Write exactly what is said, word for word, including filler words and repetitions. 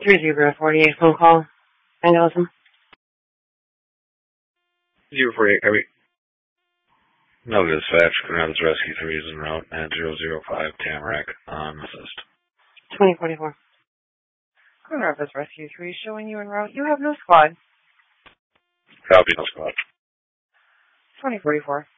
three zero forty-eight phone call. Vandalism. zero forty-eight, Kirby. No dispatch. Granada's Rescue three is en route at zero zero five Tamarack on assist. twenty forty-four. Granada's Rescue three showing you en route. You have no squad. Copy, no squad. twenty forty-four.